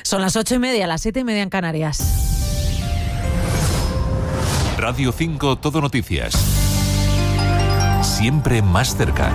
Son las 8:30, las 7:30 en Canarias. Radio 5 Todo Noticias. Siempre más cerca.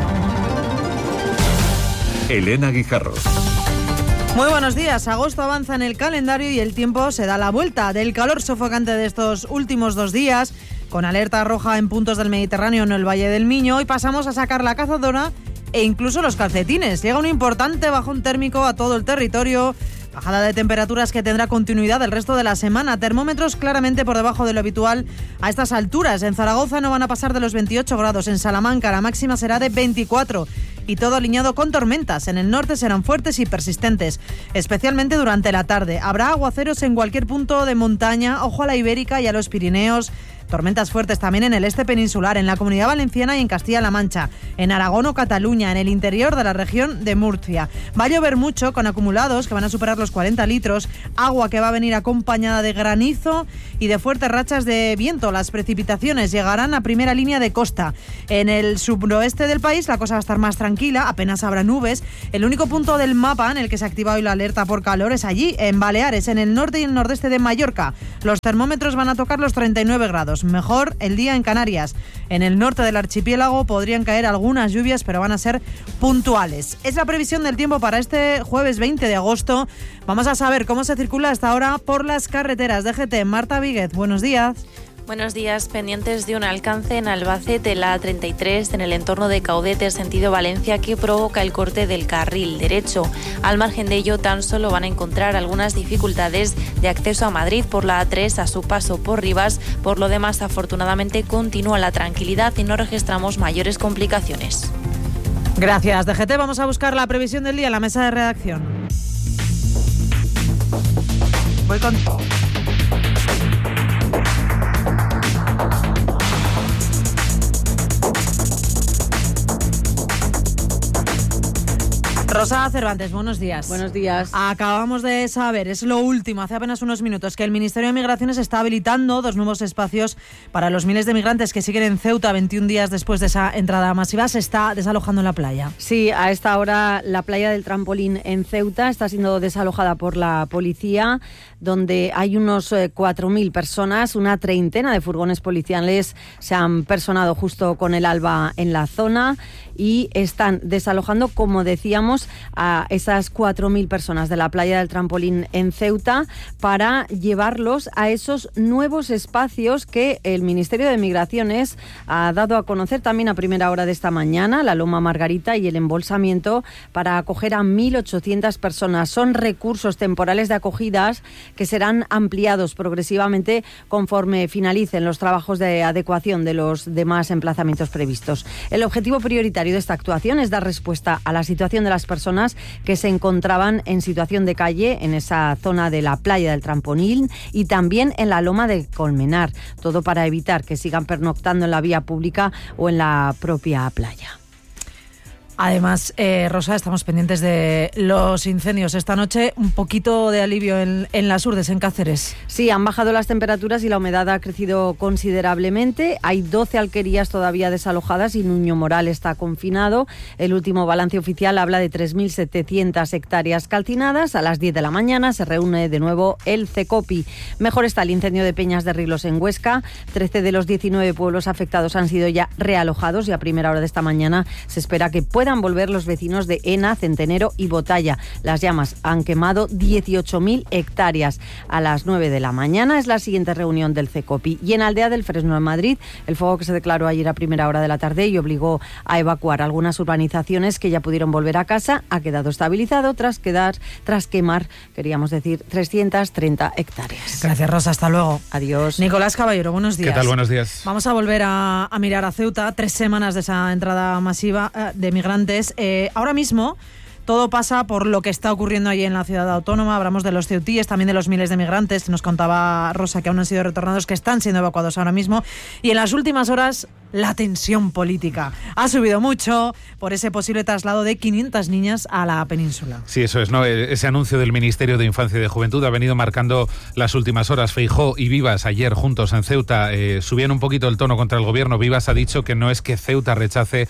Elena Guijarro. Muy buenos días. Agosto avanza en el calendario y el tiempo se da la vuelta. Del calor sofocante de estos últimos 2 días, con alerta roja en puntos del Mediterráneo en el Valle del Miño, hoy pasamos a sacar la cazadora e incluso los calcetines. Llega un importante bajón térmico a todo el territorio. Bajada de temperaturas que tendrá continuidad el resto de la semana. Termómetros claramente por debajo de lo habitual a estas alturas. En Zaragoza no van a pasar de los 28 grados. En Salamanca la máxima será de 24. Y todo alineado con tormentas. En el norte serán fuertes y persistentes, especialmente durante la tarde. Habrá aguaceros en cualquier punto de montaña. Ojo a la Ibérica y a los Pirineos. Tormentas fuertes también en el este peninsular, en la Comunidad Valenciana y en Castilla-La Mancha, en Aragón o Cataluña, en el interior de la región de Murcia. Va a llover mucho, con acumulados que van a superar los 40 litros, agua que va a venir acompañada de granizo y de fuertes rachas de viento. Las precipitaciones llegarán a primera línea de costa. En el suroeste del país la cosa va a estar más tranquila, apenas habrá nubes. El único punto del mapa en el que se activa hoy la alerta por calor es allí, en Baleares, en el norte y el nordeste de Mallorca. Los termómetros van a tocar los 39 grados. Mejor el día en Canarias. En el norte del archipiélago podrían caer algunas lluvias, pero van a ser puntuales. Es la previsión del tiempo para este jueves 20 de agosto. Vamos a saber cómo se circula hasta ahora por las carreteras. DGT, Marta Víguez, buenos días. Buenos días. Pendientes de un alcance en Albacete, la A33, en el entorno de Caudete, sentido Valencia, que provoca el corte del carril derecho. Al margen de ello, tan solo van a encontrar algunas dificultades de acceso a Madrid por la A3 a su paso por Rivas. Por lo demás, afortunadamente, continúa la tranquilidad y no registramos mayores complicaciones. Gracias, DGT. Vamos a buscar la previsión del día en la mesa de redacción. Voy con... Rosa Cervantes, buenos días. Buenos días. Acabamos de saber, es lo último, hace apenas unos minutos, que el Ministerio de Migraciones está habilitando 2 nuevos espacios para los miles de migrantes que siguen en Ceuta 21 días después de esa entrada masiva. Se está desalojando en la playa. Sí, a esta hora la playa del Trampolín en Ceuta está siendo desalojada por la policía, donde hay unos 4.000 personas, una treintena de furgones policiales se han personado justo con el alba en la zona y están desalojando, como decíamos, a esas 4.000 personas de la playa del Trampolín en Ceuta para llevarlos a esos nuevos espacios que el Ministerio de Migraciones ha dado a conocer también a primera hora de esta mañana, la Loma Margarita y el embolsamiento para acoger a 1.800 personas. Son recursos temporales de acogidas que serán ampliados progresivamente conforme finalicen los trabajos de adecuación de los demás emplazamientos previstos. El objetivo prioritario de esta actuación es dar respuesta a la situación de las personas que se encontraban en situación de calle en esa zona de la playa del Trampolín y también en la Loma de Colmenar, todo para evitar que sigan pernoctando en la vía pública o en la propia playa. Además, Rosa, estamos pendientes de los incendios. Esta noche un poquito de alivio en las Urdes, en Cáceres. Sí, han bajado las temperaturas y la humedad ha crecido considerablemente. Hay 12 alquerías todavía desalojadas y Nuño Moral está confinado. El último balance oficial habla de 3.700 hectáreas calcinadas. A las 10 de la mañana se reúne de nuevo el CECOPI. Mejor está el incendio de Peñas de Rilos en Huesca. 13 de los 19 pueblos afectados han sido ya realojados y a primera hora de esta mañana se espera que puedan volver los vecinos de Ena, Centenero y Botalla. Las llamas han quemado 18.000 hectáreas. A las 9 de la mañana es la siguiente reunión del CECOPI. Y en Aldea del Fresno, en Madrid, el fuego que se declaró ayer a primera hora de la tarde y obligó a evacuar algunas urbanizaciones que ya pudieron volver a casa, ha quedado estabilizado tras quemar, queríamos decir, 330 hectáreas. Gracias, Rosa. Hasta luego. Adiós. Nicolás Caballero, buenos días. ¿Qué tal? Buenos días. Vamos a volver a mirar a Ceuta, 3 semanas de esa entrada masiva de migrantes. Ahora mismo todo pasa por lo que está ocurriendo allí en la ciudad autónoma. Hablamos de los ceutíes, también de los miles de migrantes que nos contaba Rosa, que aún no han sido retornados, que están siendo evacuados ahora mismo. Y en las últimas horas, la tensión política ha subido mucho por ese posible traslado de 500 niñas a la península. Sí, eso es, ¿no? Ese anuncio del Ministerio de Infancia y de Juventud ha venido marcando las últimas horas. Feijóo y Vivas ayer juntos en Ceuta subían un poquito el tono contra el gobierno. Vivas ha dicho que no es que Ceuta rechace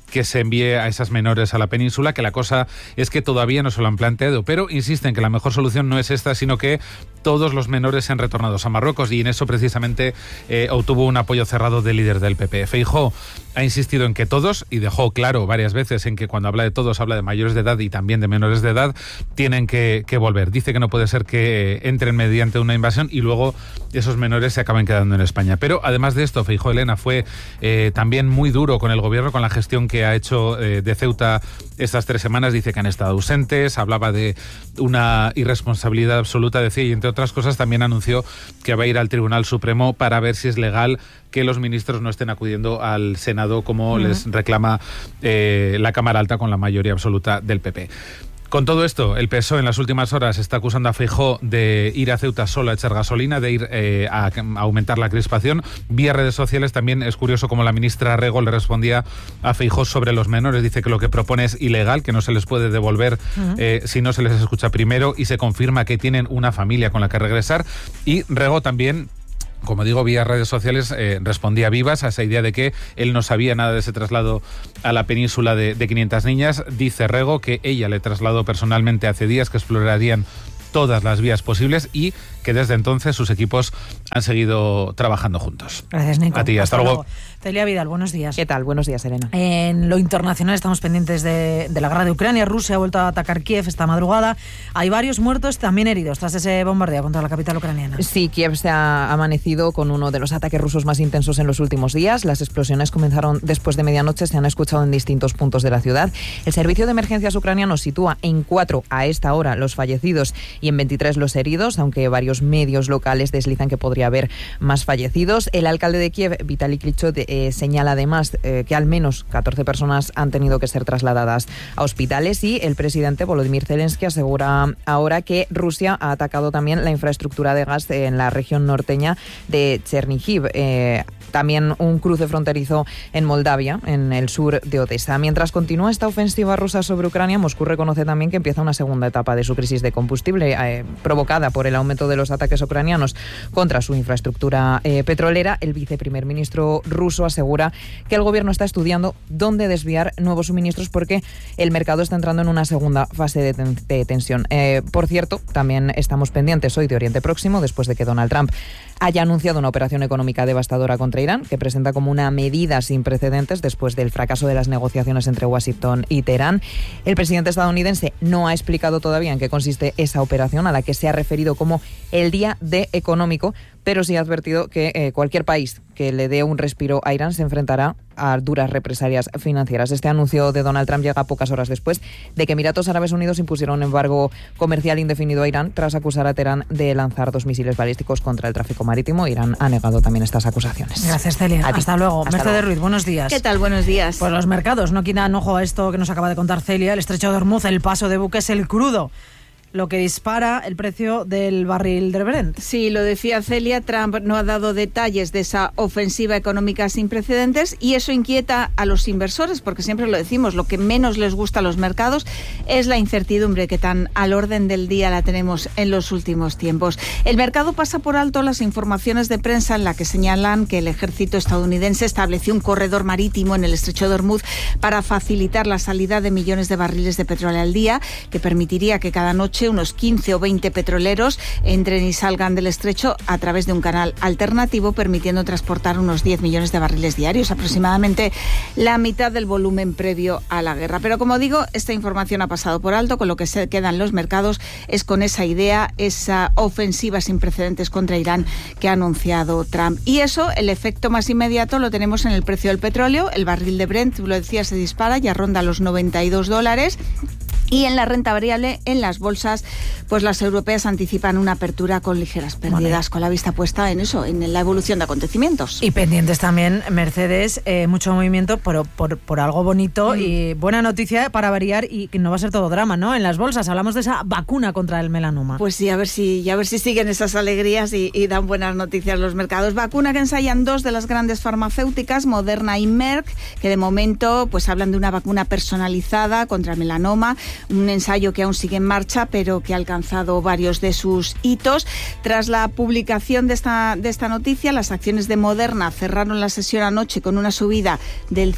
que se envíe a esas menores a la península, que la cosa es que todavía no se lo han planteado, pero insisten que la mejor solución no es esta, sino que todos los menores sean retornados a Marruecos, y en eso precisamente obtuvo un apoyo cerrado del líder del PP. Feijóo ha insistido en que todos, y dejó claro varias veces en que cuando habla de todos habla de mayores de edad y también de menores de edad, tienen que volver. Dice que no puede ser que entren mediante una invasión y luego esos menores se acaben quedando en España. Pero además de esto, Feijóo, Elena, fue también muy duro con el gobierno, con la gestión que ha hecho de Ceuta estas 3 semanas. Dice que han estado ausentes, hablaba de una irresponsabilidad absoluta, decía, y entre otras cosas también anunció que va a ir al Tribunal Supremo para ver si es legal que los ministros no estén acudiendo al Senado como les reclama la Cámara Alta con la mayoría absoluta del PP. Con todo esto, el PSOE en las últimas horas está acusando a Feijóo de ir a Ceuta solo a echar gasolina, de ir a aumentar la crispación. Vía redes sociales también es curioso cómo la ministra Rego le respondía a Feijóo sobre los menores. Dice que lo que propone es ilegal, que no se les puede devolver si no se les escucha primero, y se confirma que tienen una familia con la que regresar. Y Rego también, como digo, vía redes sociales, respondía vivas a esa idea de que él no sabía nada de ese traslado a la península de 500 niñas. Dice Rego que ella le trasladó personalmente hace días, que explorarían todas las vías posibles y que desde entonces sus equipos han seguido trabajando juntos. Gracias, Nico. A ti, hasta luego. Celia Vidal, buenos días. ¿Qué tal? Buenos días, Elena. En lo internacional estamos pendientes de la guerra de Ucrania. Rusia ha vuelto a atacar Kiev esta madrugada. Hay varios muertos, también heridos, tras ese bombardeo contra la capital ucraniana. Sí, Kiev se ha amanecido con uno de los ataques rusos más intensos en los últimos días. Las explosiones comenzaron después de medianoche, se han escuchado en distintos puntos de la ciudad. El servicio de emergencias ucraniano sitúa en 4 a esta hora los fallecidos y en 23 los heridos, aunque varios medios locales deslizan que podría haber más fallecidos. El alcalde de Kiev, Vitaly Klitschko, señala además que al menos 14 personas han tenido que ser trasladadas a hospitales, y el presidente Volodymyr Zelensky asegura ahora que Rusia ha atacado también la infraestructura de gas en la región norteña de Chernihiv. También un cruce fronterizo en Moldavia, en el sur de Odessa. Mientras continúa esta ofensiva rusa sobre Ucrania, Moscú reconoce también que empieza una segunda etapa de su crisis de combustible provocada por el aumento de los ataques ucranianos contra su infraestructura petrolera. El viceprimer ministro ruso asegura que el gobierno está estudiando dónde desviar nuevos suministros porque el mercado está entrando en una segunda fase de tensión. Por cierto, también estamos pendientes hoy de Oriente Próximo, después de que Donald Trump haya anunciado una operación económica devastadora contra Irán, que presenta como una medida sin precedentes después del fracaso de las negociaciones entre Washington y Teherán. El presidente estadounidense no ha explicado todavía en qué consiste esa operación, a la que se ha referido como el día D económico, pero sí ha advertido que cualquier país que le dé un respiro a Irán se enfrentará a duras represalias financieras. Este anuncio de Donald Trump llega pocas horas después de que Emiratos Árabes Unidos impusiera un embargo comercial indefinido a Irán tras acusar a Teherán de lanzar 2 misiles balísticos contra el tráfico marítimo. Irán ha negado también estas acusaciones. Gracias, Celia. Hasta luego. Mercedes Ruiz, buenos días. ¿Qué tal? Buenos días. Pues los mercados no quitan ojo a esto que nos acaba de contar Celia. El estrecho de Hormuz, el paso de buques, el crudo, lo que dispara el precio del barril de Brent. Sí, lo decía Celia, Trump no ha dado detalles de esa ofensiva económica sin precedentes y eso inquieta a los inversores, porque siempre lo decimos, lo que menos les gusta a los mercados es la incertidumbre que tan al orden del día la tenemos en los últimos tiempos. El mercado pasa por alto las informaciones de prensa en la que señalan que el ejército estadounidense estableció un corredor marítimo en el estrecho de Hormuz para facilitar la salida de millones de barriles de petróleo al día, que permitiría que cada noche unos 15 o 20 petroleros entren y salgan del estrecho a través de un canal alternativo, permitiendo transportar unos 10 millones de barriles diarios, aproximadamente la mitad del volumen previo a la guerra. Pero como digo, esta información ha pasado por alto. Con lo que se quedan los mercados es con esa idea, esa ofensiva sin precedentes contra Irán que ha anunciado Trump. Y eso, el efecto más inmediato lo tenemos en el precio del petróleo. El barril de Brent, lo decía, se dispara, ya ronda los $92. Y en la renta variable, en las bolsas, pues las europeas anticipan una apertura con ligeras pérdidas, con la vista puesta en eso, en la evolución de acontecimientos. Y pendientes también, Mercedes, mucho movimiento por algo bonito y buena noticia para variar, y que no va a ser todo drama, ¿no? En las bolsas hablamos de esa vacuna contra el melanoma. Pues sí, a ver si siguen esas alegrías y dan buenas noticias los mercados. Vacuna que ensayan 2 de las grandes farmacéuticas, Moderna y Merck, que de momento pues hablan de una vacuna personalizada contra el melanoma, un ensayo que aún sigue en marcha, pero que ha alcanzado varios de sus hitos. Tras la publicación de esta noticia, las acciones de Moderna cerraron la sesión anoche con una subida del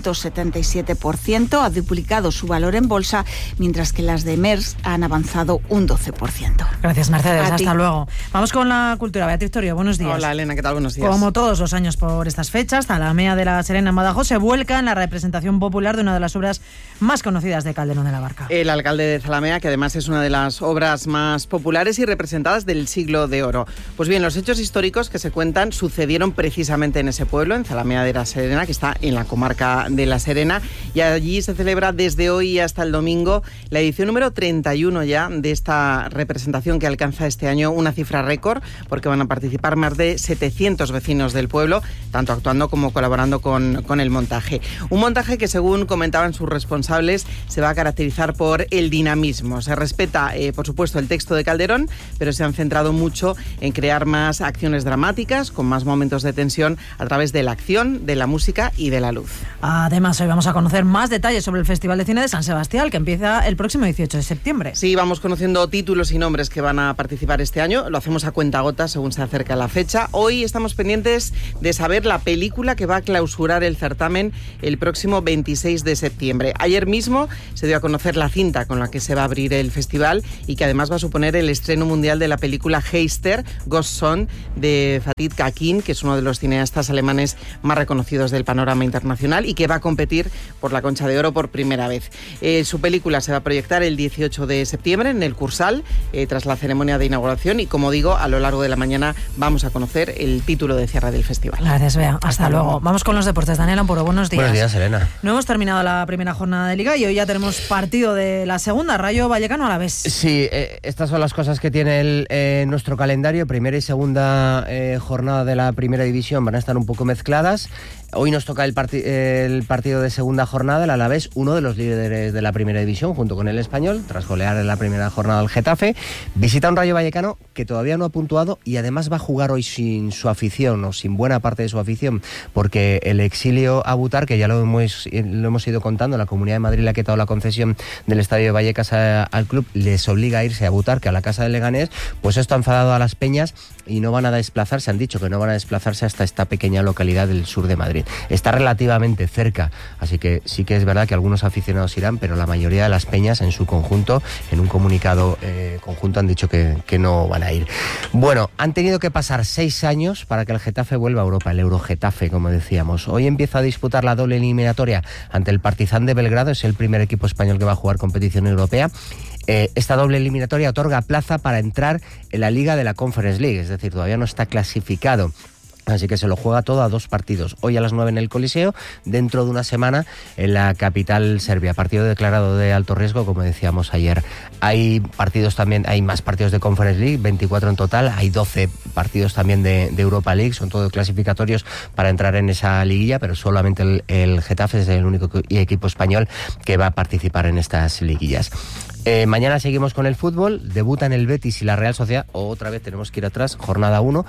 177%, ha duplicado su valor en bolsa, mientras que las de Merck han avanzado un 12%. Gracias, Mercedes. Hasta luego. Vamos con la cultura. Beatriz Torio, buenos días. Hola, Elena, ¿qué tal? Buenos días. Como todos los años por estas fechas, Zalamea de la Serena en Badajoz se vuelca en la representación popular de una de las obras más conocidas de Calderón de la Barca. El alcalde de Zalamea, que además es una de las obras más populares y representadas del Siglo de Oro. Pues bien, los hechos históricos que se cuentan sucedieron precisamente en ese pueblo, en Zalamea de la Serena, que está en la comarca de La Serena, y allí se celebra desde hoy hasta el domingo la edición número 31 ya de esta representación, que alcanza este año una cifra récord, porque van a participar más de 700 vecinos del pueblo, tanto actuando como colaborando con el montaje. Un montaje que, según comentaban sus responsables, se va a caracterizar por el dinamismo. Se respeta, por supuesto, el texto de Calderón, pero se han centrado mucho en crear más acciones dramáticas, con más momentos de tensión, a través de la acción, de la música y de la luz. Además, hoy vamos a conocer más detalles sobre el Festival de Cine de San Sebastián, que empieza el próximo 18 de septiembre. Sí, vamos conociendo títulos y nombres que van a participar este año. Lo hacemos a cuentagotas según se acerca la fecha. Hoy estamos pendientes de saber la película que va a clausurar el certamen el próximo 26 de septiembre. Ayer mismo se dio a conocer la cinta con la que se va a abrir el festival y que además va a suponer el estreno mundial de la película Heister, Ghost Son, de Fatih Akin, que es uno de los cineastas alemanes más reconocidos del panorama internacional y que va a competir por la Concha de Oro por primera vez. Su película se va a proyectar el 18 de septiembre en el Cursal, tras la ceremonia de inauguración, y como digo, a lo largo de la mañana vamos a conocer el título de cierre del festival. Gracias, Bea. Hasta luego. Vamos con los deportes. Daniel Ampuro, buenos días. Buenos días, Elena. No hemos terminado la primera jornada de Liga y hoy ya tenemos partido de la segunda, Rayo Vallecano a la vez. Sí, estas son las cosas que tiene nuestro calendario. Primera y segunda jornada de la primera división van a estar un poco mezcladas. Hoy nos toca el partido de segunda jornada, el Alavés, uno de los líderes de la primera división, junto con el Español, tras golear en la primera jornada al Getafe. Visita un Rayo Vallecano que todavía no ha puntuado y además va a jugar hoy sin su afición, o sin buena parte de su afición, porque el exilio a Butar, que ya lo hemos ido contando, la Comunidad de Madrid le ha quitado la concesión del Estadio de Vallecas al club, les obliga a irse a Butar, que a la casa del Leganés. Pues esto ha enfadado a las peñas y no van a desplazarse, han dicho que no van a desplazarse hasta esta pequeña localidad del sur de Madrid. Está relativamente cerca, así que sí que es verdad que algunos aficionados irán, pero la mayoría de las peñas en su conjunto, en un comunicado conjunto, han dicho que no van a ir. Bueno, han tenido que pasar 6 años para que el Getafe vuelva a Europa, el Eurogetafe, como decíamos. Hoy empieza a disputar la doble eliminatoria ante el Partizan de Belgrado, es el primer equipo español que va a jugar competición europea. Esta doble eliminatoria otorga plaza para entrar en la Liga de la Conference League, es decir, todavía no está clasificado. Así que se lo juega todo a 2 partidos. Hoy a las 9 en el Coliseo, dentro de una semana en la capital serbia. Partido declarado de alto riesgo, como decíamos ayer. Hay partidos también, hay más partidos de Conference League, 24 en total. Hay 12 partidos también de Europa League, son todos clasificatorios para entrar en esa liguilla, pero solamente el Getafe es el único equipo español que va a participar en estas liguillas. Mañana seguimos con el fútbol, debutan el Betis y la Real Sociedad, otra vez tenemos que ir atrás, jornada 1,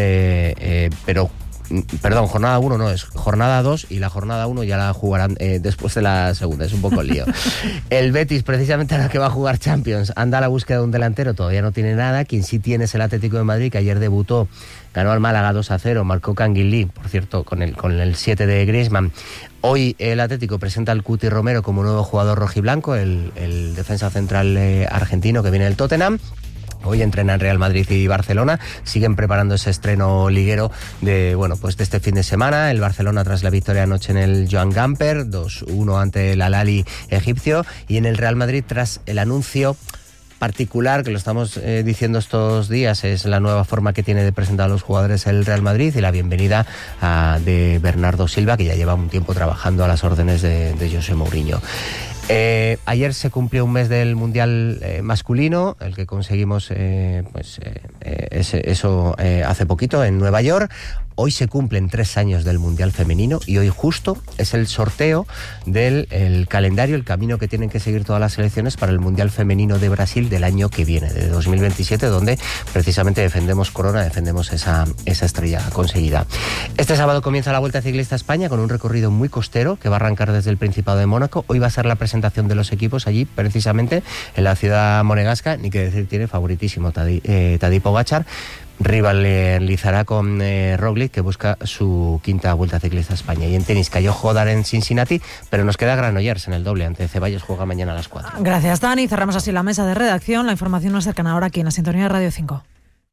Perdón, jornada 1 no, es jornada 2 y la jornada 1 ya la jugarán después de la segunda, es un poco lío. El Betis, precisamente ahora que va a jugar Champions, anda a la búsqueda de un delantero, todavía no tiene nada. Quien sí tiene es el Atlético de Madrid, que ayer debutó, ganó al Málaga 2-0, marcó Canguilí, por cierto, con el 7 de Griezmann. Hoy el Atlético presenta al Cuti Romero como nuevo jugador rojiblanco, el defensa central argentino que viene del Tottenham. Hoy entrenan Real Madrid y Barcelona, siguen preparando ese estreno liguero de este fin de semana. El Barcelona tras la victoria anoche en el Joan Gamper, 2-1 ante el Al-Ahly egipcio, y en el Real Madrid tras el anuncio particular, que lo estamos diciendo estos días, es la nueva forma que tiene de presentar a los jugadores el Real Madrid y la bienvenida de Bernardo Silva, que ya lleva un tiempo trabajando a las órdenes de José Mourinho. Ayer se cumplió un mes del Mundial masculino, el que conseguimos eso hace poquito en Nueva York. Hoy se cumplen 3 años del Mundial Femenino y hoy justo es el sorteo del calendario, el camino que tienen que seguir todas las selecciones para el Mundial Femenino de Brasil del año que viene, de 2027, donde precisamente defendemos corona, defendemos esa estrella conseguida. Este sábado comienza la Vuelta Ciclista a España con un recorrido muy costero que va a arrancar desde el Principado de Mónaco. Hoy va a ser la presentación de los equipos allí, precisamente en la ciudad monegasca. Ni que decir, tiene favoritísimo Tadej Pogačar. Rivalizará con Roglic, que busca su 5ª Vuelta Ciclista a España. Y en tenis cayó Hodar en Cincinnati, pero nos queda Granollers en el doble ante Ceballos, juega mañana a las 4. Gracias, Dani. Cerramos así la mesa de redacción. La información nos acercan ahora aquí en la sintonía de Radio 5.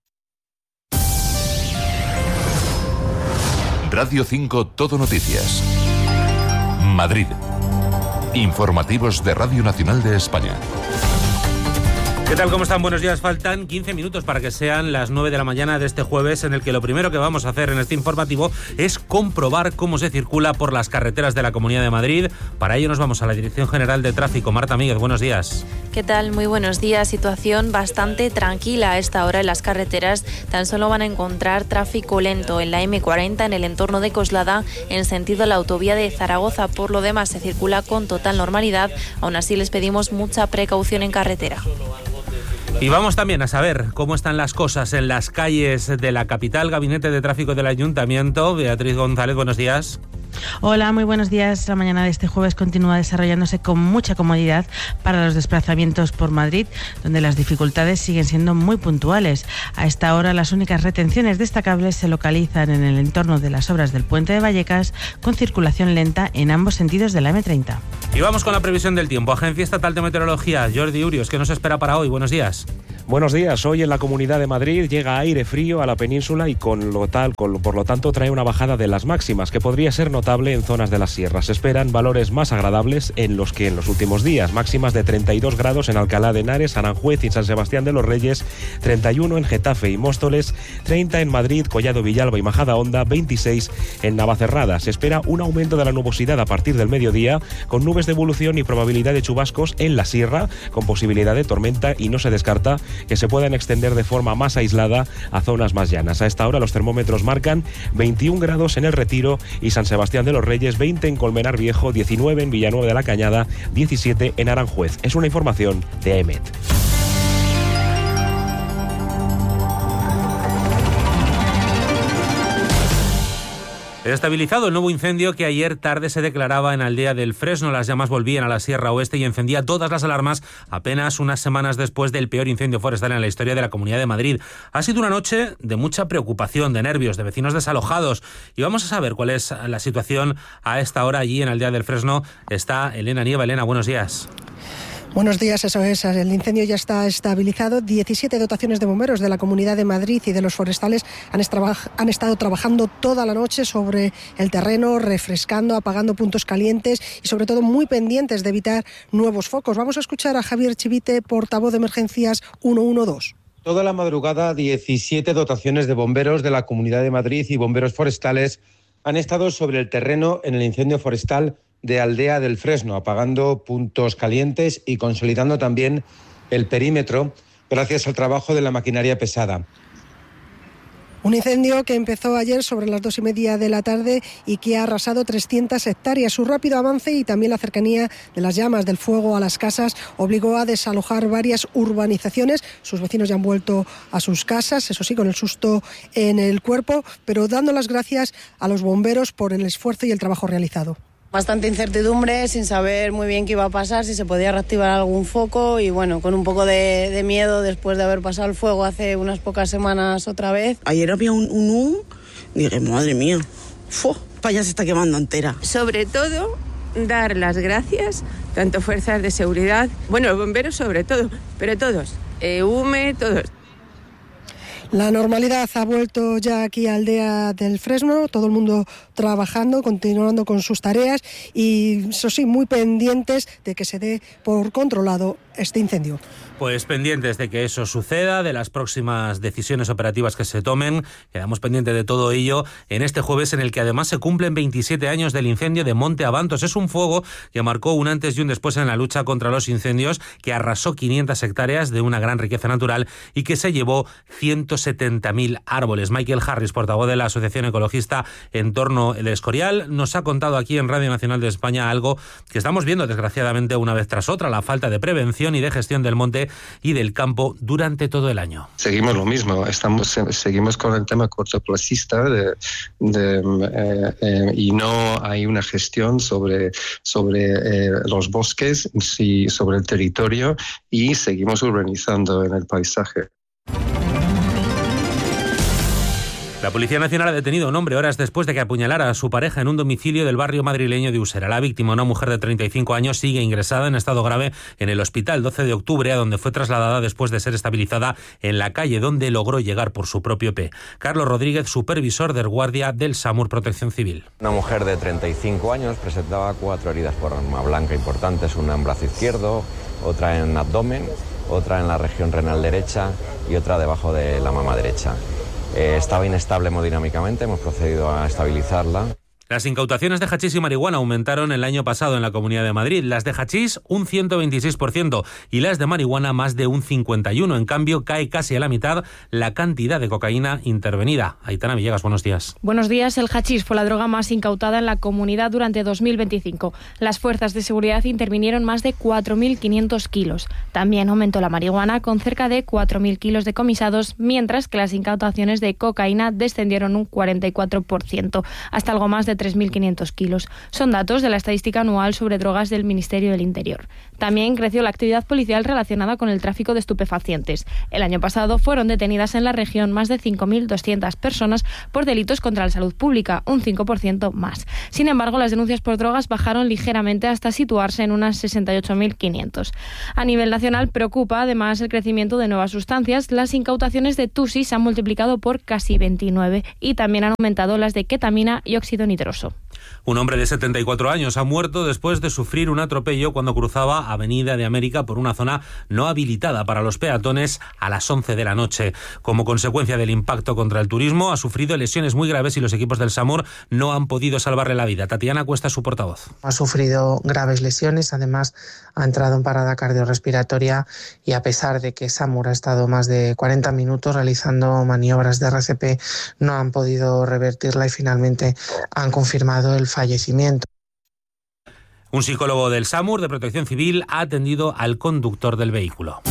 Radio 5 Todo Noticias. Madrid. Informativos de Radio Nacional de España. ¿Qué tal? ¿Cómo están? Buenos días. Faltan 15 minutos para que sean las 9 de la mañana de este jueves, en el que lo primero que vamos a hacer en este informativo es comprobar cómo se circula por las carreteras de la Comunidad de Madrid. Para ello nos vamos a la Dirección General de Tráfico. Marta Míguez, buenos días. ¿Qué tal? Muy buenos días. Situación bastante tranquila a esta hora en las carreteras. Tan solo van a encontrar tráfico lento en la M40 en el entorno de Coslada en sentido a la autovía de Zaragoza. Por lo demás se circula con total normalidad. Aún así les pedimos mucha precaución en carretera. Y vamos también a saber cómo están las cosas en las calles de la capital. Gabinete de Tráfico del Ayuntamiento. Beatriz González, buenos días. Hola, muy buenos días. La mañana de este jueves continúa desarrollándose con mucha comodidad para los desplazamientos por Madrid, donde las dificultades siguen siendo muy puntuales. A esta hora las únicas retenciones destacables se localizan en el entorno de las obras del Puente de Vallecas, con circulación lenta en ambos sentidos de la M30. Y vamos con la previsión del tiempo. Agencia Estatal de Meteorología, Jordi Urios, ¿qué nos espera para hoy? Buenos días. Buenos días. Hoy en la Comunidad de Madrid llega aire frío a la península y por lo tanto trae una bajada de las máximas que podría ser notable en zonas de las sierras. Se esperan valores más agradables en los que en los últimos días. Máximas de 32 grados en Alcalá de Henares, Aranjuez y San Sebastián de los Reyes, 31 en Getafe y Móstoles, 30 en Madrid, Collado Villalba y Majadahonda, 26 en Navacerrada. Se espera un aumento de la nubosidad a partir del mediodía, con nubes de evolución y probabilidad de chubascos en la sierra, con posibilidad de tormenta, y no se descarta que se puedan extender de forma más aislada a zonas más llanas. A esta hora los termómetros marcan 21 grados en El Retiro y San Sebastián de los Reyes, 20 en Colmenar Viejo, 19 en Villanueva de la Cañada, 17 en Aranjuez. Es una información de AEMET. Estabilizado el nuevo incendio que ayer tarde se declaraba en Aldea del Fresno. Las llamas volvían a la Sierra Oeste y encendía todas las alarmas apenas unas semanas después del peor incendio forestal en la historia de la Comunidad de Madrid. Ha sido una noche de mucha preocupación, de nervios, de vecinos desalojados. Y vamos a saber cuál es la situación a esta hora allí en Aldea del Fresno. Está Elena Nieva. Elena, buenos días. Buenos días, eso es. El incendio ya está estabilizado. 17 dotaciones de bomberos de la Comunidad de Madrid y de los forestales han estado trabajando toda la noche sobre el terreno, refrescando, apagando puntos calientes y sobre todo muy pendientes de evitar nuevos focos. Vamos a escuchar a Javier Chivite, portavoz de Emergencias 112. Toda la madrugada, 17 dotaciones de bomberos de la Comunidad de Madrid y bomberos forestales han estado sobre el terreno en el incendio forestal de Aldea del Fresno, apagando puntos calientes y consolidando también el perímetro gracias al trabajo de la maquinaria pesada. Un incendio que empezó ayer sobre las 2:30 de la tarde y que ha arrasado 300 hectáreas. Su rápido avance y también la cercanía de las llamas del fuego a las casas obligó a desalojar varias urbanizaciones. Sus vecinos ya han vuelto a sus casas, eso sí, con el susto en el cuerpo, pero dando las gracias a los bomberos por el esfuerzo y el trabajo realizado. Bastante incertidumbre, sin saber muy bien qué iba a pasar, si se podía reactivar algún foco y bueno, con un poco de miedo después de haber pasado el fuego hace unas pocas semanas otra vez. Ayer había un humo, dije, madre mía, España se está quemando entera. Sobre todo, dar las gracias, tanto fuerzas de seguridad, bueno, bomberos sobre todo, pero todos, UME, todos. La normalidad ha vuelto ya aquí a Aldea del Fresno, todo el mundo trabajando, continuando con sus tareas y, eso sí, muy pendientes de que se dé por controlado este incendio. Pues pendientes de que eso suceda, de las próximas decisiones operativas que se tomen, quedamos pendientes de todo ello en este jueves en el que además se cumplen 27 años del incendio de Monte Abantos. Es un fuego que marcó un antes y un después en la lucha contra los incendios, que arrasó 500 hectáreas de una gran riqueza natural y que se llevó 170.000 árboles. Michael Harris, portavoz de la Asociación Ecologista Entorno El Escorial, nos ha contado aquí en Radio Nacional de España algo que estamos viendo desgraciadamente una vez tras otra: la falta de prevención y de gestión del monte y del campo durante todo el año. Seguimos lo mismo, seguimos con el tema cortoplacista y no hay una gestión sobre los bosques y sobre el territorio, y seguimos urbanizando en el paisaje. La Policía Nacional ha detenido a un hombre horas después de que apuñalara a su pareja en un domicilio del barrio madrileño de Usera. La víctima, una mujer de 35 años, sigue ingresada en estado grave en el hospital 12 de octubre, a donde fue trasladada después de ser estabilizada en la calle, donde logró llegar por su propio pie. Carlos Rodríguez, supervisor de guardia del SAMUR Protección Civil. Una mujer de 35 años presentaba 4 heridas por arma blanca importantes, una en brazo izquierdo, otra en abdomen, otra en la región renal derecha y otra debajo de la mama derecha. Estaba inestable hemodinámicamente, hemos procedido a estabilizarla. Las incautaciones de hachís y marihuana aumentaron el año pasado en la Comunidad de Madrid. Las de hachís un 126% y las de marihuana más de un 51%. En cambio, cae casi a la mitad la cantidad de cocaína intervenida. Aitana Villegas, buenos días. Buenos días. El hachís fue la droga más incautada en la comunidad durante 2025. Las fuerzas de seguridad intervinieron más de 4.500 kilos. También aumentó la marihuana con cerca de 4.000 kilos decomisados, mientras que las incautaciones de cocaína descendieron un 44%, hasta algo más de 3.500 kilos. Son datos de la estadística anual sobre drogas del Ministerio del Interior. También creció la actividad policial relacionada con el tráfico de estupefacientes. El año pasado fueron detenidas en la región más de 5.200 personas por delitos contra la salud pública, un 5% más. Sin embargo, las denuncias por drogas bajaron ligeramente hasta situarse en unas 68.500. A nivel nacional preocupa además el crecimiento de nuevas sustancias. Las incautaciones de tusi se han multiplicado por casi 29 y también han aumentado las de ketamina y óxido nitroso. Un hombre de 74 años ha muerto después de sufrir un atropello cuando cruzaba Avenida de América por una zona no habilitada para los peatones a las 11 de la noche. Como consecuencia del impacto contra el turismo, ha sufrido lesiones muy graves y los equipos del SAMUR no han podido salvarle la vida. Tatiana Cuesta, su portavoz. Ha sufrido graves lesiones, además ha entrado en parada cardiorrespiratoria y a pesar de que SAMUR ha estado más de 40 minutos realizando maniobras de RCP, no han podido revertirla y finalmente han confirmado el fallecimiento. Un psicólogo del SAMUR de Protección Civil ha atendido al conductor del vehículo.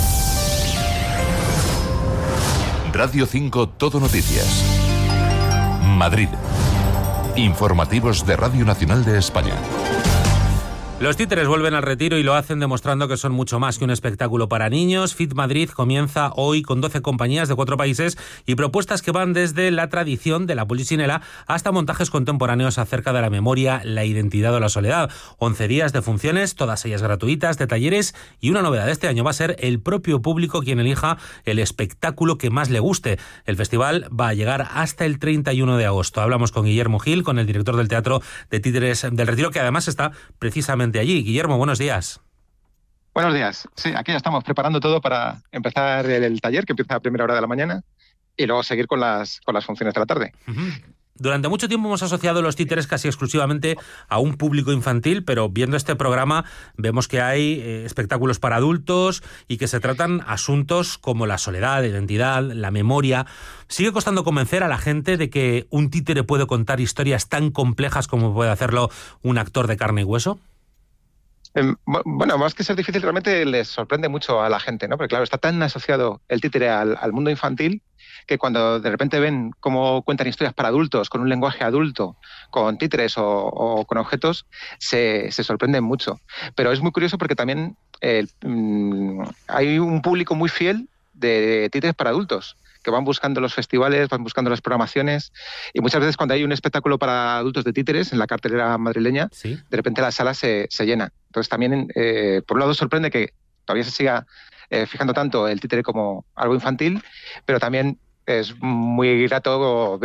Radio 5 Todo Noticias. Madrid. Informativos de Radio Nacional de España. Los títeres vuelven al retiro y lo hacen demostrando que son mucho más que un espectáculo para niños. Fit Madrid comienza hoy con 12 compañías de 4 países y propuestas que van desde la tradición de la polisinela hasta montajes contemporáneos acerca de la memoria, la identidad o la soledad. 11 días de funciones, todas ellas gratuitas, de talleres, y una novedad de este año va a ser el propio público quien elija el espectáculo que más le guste. El festival va a llegar hasta el 31 de agosto. Hablamos con Guillermo Gil, con el director del Teatro de Títeres del Retiro, que además está precisamente allí. Guillermo, buenos días. Buenos días. Sí, aquí ya estamos preparando todo para empezar el taller, que empieza a primera hora de la mañana, y luego seguir con las funciones de la tarde. Durante mucho tiempo hemos asociado los títeres casi exclusivamente a un público infantil, pero viendo este programa vemos que hay espectáculos para adultos y que se tratan asuntos como la soledad, la identidad, la memoria. ¿Sigue costando convencer a la gente de que un títere puede contar historias tan complejas como puede hacerlo un actor de carne y hueso? Bueno, más que ser difícil, realmente les sorprende mucho a la gente, ¿no? Porque claro, está tan asociado el títere al mundo infantil que cuando de repente ven cómo cuentan historias para adultos, con un lenguaje adulto, con títeres o con objetos, se sorprenden mucho. Pero es muy curioso porque también hay un público muy fiel de títeres para adultos, que van buscando los festivales, van buscando las programaciones, y muchas veces cuando hay un espectáculo para adultos de títeres en la cartelera madrileña, ¿sí?, de repente la sala se llena. Entonces también, por un lado, sorprende que todavía se siga fijando tanto el títere como algo infantil, pero también es muy grato ver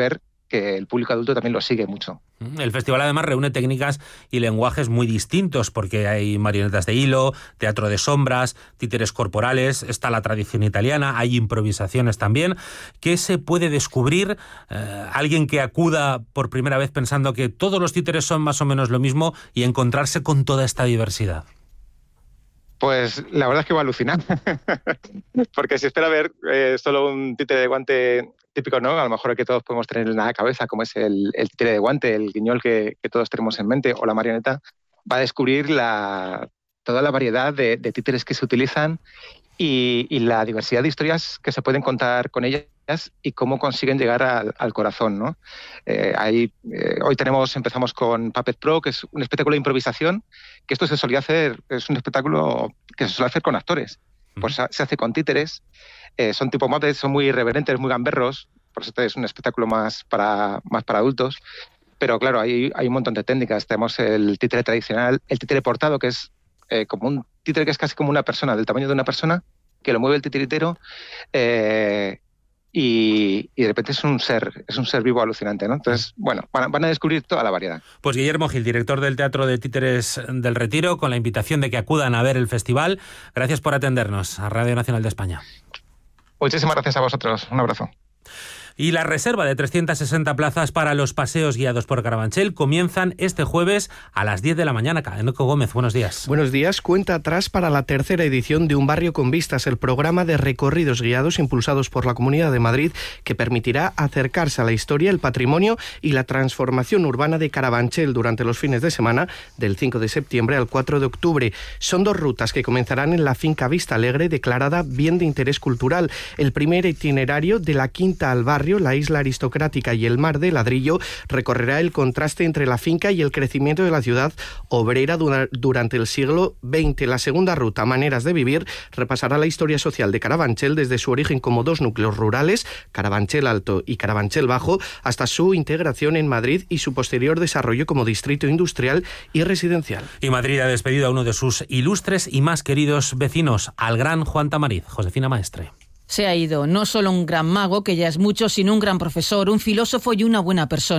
que el público adulto también lo sigue mucho. El festival además reúne técnicas y lenguajes muy distintos, porque hay marionetas de hilo, teatro de sombras, títeres corporales, está la tradición italiana, hay improvisaciones también. ¿Qué se puede descubrir alguien que acuda por primera vez pensando que todos los títeres son más o menos lo mismo y encontrarse con toda esta diversidad? Pues la verdad es que va a alucinar, porque si espera ver solo un títere de guante típico, ¿no? A lo mejor el que todos podemos tener en la cabeza, como es el títere de guante, el guiñol que todos tenemos en mente, o la marioneta, va a descubrir toda la variedad de títeres que se utilizan y la diversidad de historias que se pueden contar con ellas y cómo consiguen llegar al corazón, ¿no? Hoy empezamos con Puppet Pro, que es un espectáculo de improvisación, que esto se solía hacer, es un espectáculo que se suele hacer con actores. Pues se hace con títeres, son tipo Muppets, son muy irreverentes, muy gamberros, por eso es un espectáculo más para adultos. Pero claro, hay un montón de técnicas. Tenemos el títere tradicional, el títere portado, que es como un títere que es casi como una persona, del tamaño de una persona, que lo mueve el titiritero y de repente es un ser vivo alucinante, ¿no? Entonces, bueno, van a descubrir toda la variedad. Pues Guillermo Gil, director del Teatro de Títeres del Retiro, con la invitación de que acudan a ver el festival. Gracias por atendernos a Radio Nacional de España. Muchísimas gracias a vosotros. Un abrazo. Y la reserva de 360 plazas para los paseos guiados por Carabanchel comienzan este jueves a las 10 de la mañana. Eneco Gómez, buenos días. Buenos días. Cuenta atrás para la tercera edición de Un Barrio con Vistas, el programa de recorridos guiados impulsados por la Comunidad de Madrid, que permitirá acercarse a la historia, el patrimonio y la transformación urbana de Carabanchel durante los fines de semana del 5 de septiembre al 4 de octubre. Son 2 rutas que comenzarán en la finca Vista Alegre, declarada Bien de Interés Cultural. El primer itinerario, de la Quinta al barrio, la isla aristocrática y el mar de ladrillo, recorrerá el contraste entre la finca y el crecimiento de la ciudad obrera durante el siglo XX. La segunda ruta, Maneras de Vivir, repasará la historia social de Carabanchel desde su origen como 2 núcleos rurales, Carabanchel Alto y Carabanchel Bajo, hasta su integración en Madrid y su posterior desarrollo como distrito industrial y residencial. Y Madrid ha despedido a uno de sus ilustres y más queridos vecinos, al gran Juan Tamariz. Josefina Maestre. Se ha ido no solo un gran mago, que ya es mucho, sino un gran profesor, un filósofo y una buena persona.